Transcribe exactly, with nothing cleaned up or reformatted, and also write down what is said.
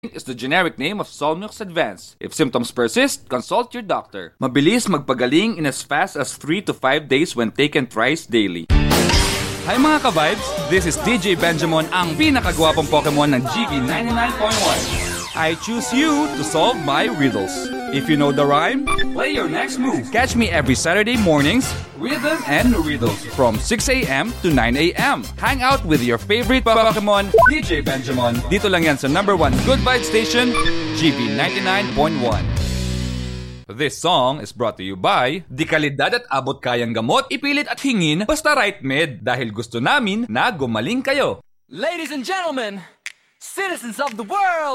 is the generic name of Solmux Advance. If symptoms persist, consult your doctor. Mabilis magpagaling in as fast as three to five days when taken thrice daily. Hi mga ka-vibes! This is D J Benjamin, ang pinakagwapong Pokemon ng G V ninety-nine point one. I choose you to solve my riddles. If you know the rhyme, play your next move. Catch me every Saturday mornings, Rhythm and Riddles, from six a.m. to nine a.m. Hang out with your favorite Pokemon, D J Benjamin. Dito lang yan sa number one Good Vibe Station, G V ninety-nine point one. This song is brought to you by Di Kalidad at Abot Kayang Gamot, Ipilit at Hingin, Basta Right Med, dahil gusto namin na gumaling kayo. Ladies and gentlemen, citizens of the world,